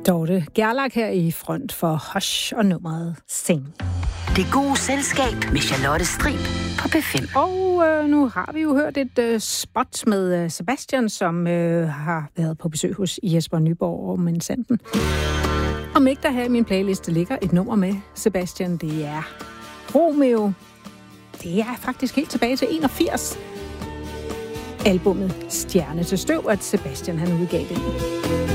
Dorte Gerlach her i front for Hush og nummeret Sing. Det gode selskab med Charlotte Strib på P5. Og nu har vi jo hørt et spot med Sebastian, som har været på besøg hos Jesper Nyborg og Minsanden. Om ikke der her i min playliste ligger et nummer med Sebastian, det er Romeo. Det er faktisk helt tilbage til 81. Albummet Stjerne til støv, at Sebastian han udgav det.